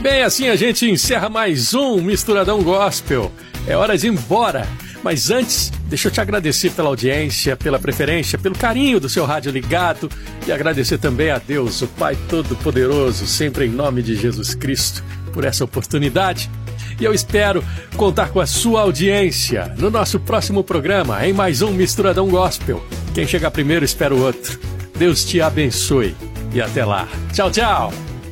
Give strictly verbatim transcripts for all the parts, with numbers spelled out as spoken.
bem, assim a gente encerra mais um Misturadão Gospel. É hora de ir embora. Mas antes, deixa eu te agradecer pela audiência, pela preferência, pelo carinho do seu rádio ligado e agradecer também a Deus, o Pai Todo-Poderoso, sempre em nome de Jesus Cristo, por essa oportunidade. E eu espero contar com a sua audiência no nosso próximo programa, em mais um Misturadão Gospel. Quem chegar primeiro espera o outro. Deus te abençoe e até lá. Tchau, tchau.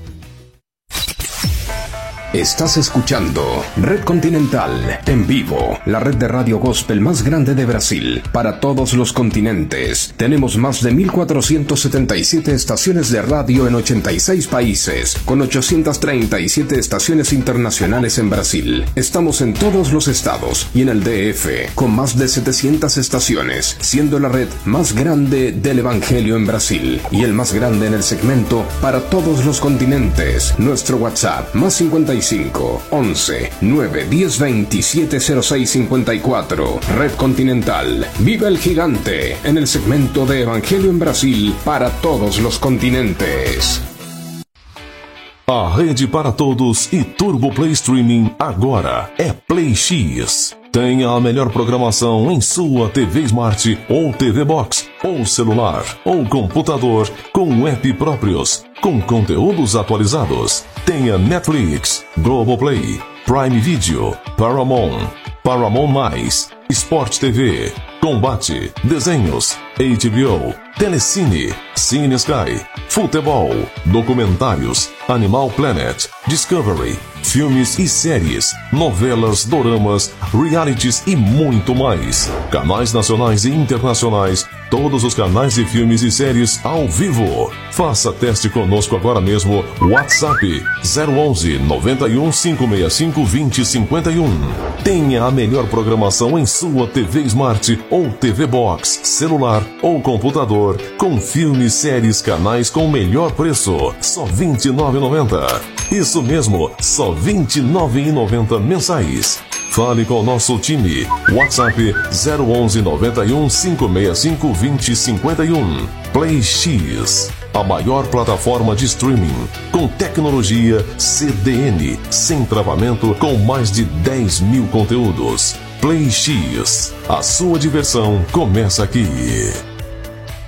Estás escuchando Red Continental en vivo, la red de radio gospel más grande de Brasil, para todos los continentes. Tenemos más de mil cuatrocientas setenta y siete estaciones de radio en ochenta y seis países, con ochocientas treinta y siete estaciones internacionales en Brasil. Estamos en todos los estados y en el D F, con más de setecientas estaciones, siendo la red más grande del Evangelio en Brasil y el más grande en el segmento para todos los continentes. Nuestro WhatsApp, más cincuenta y cinco, once, nueve, diez, veintisiete, cero seis, cincuenta y cuatro. Red Continental. Viva el gigante en el segmento de Evangelio en Brasil para todos los continentes. A rede para todos e Turbo Play Streaming agora é Play X. Tenha a melhor programação em sua T V Smart ou T V Box, ou celular, ou computador, com app próprios, com conteúdos atualizados. Tenha Netflix, Globoplay, Prime Video, Paramount, Paramount Mais, Sport T V, Combate, Desenhos, H B O, Telecine, Cine Sky, Futebol, Documentários, Animal Planet, Discovery, filmes e séries, novelas, doramas, realities e muito mais. Canais nacionais e internacionais, todos os canais de filmes e séries ao vivo. Faça teste conosco agora mesmo. WhatsApp zero onze, noventa e um, cinco seis cinco, vinte, cinquenta e um. Tenha a melhor programação em sua T V Smart ou T V Box, celular ou computador, com filmes, séries, canais com o melhor preço. Só vinte e nove reais e noventa centavos. Isso mesmo, só vinte e nove reais e noventa centavos mensais. Fale com o nosso time. WhatsApp zero onze, noventa e um, cinco seis cinco, vinte, cinquenta e um. Play X, a maior plataforma de streaming, com tecnologia C D N, sem travamento, com mais de dez mil conteúdos. Play X, a sua diversão começa aqui.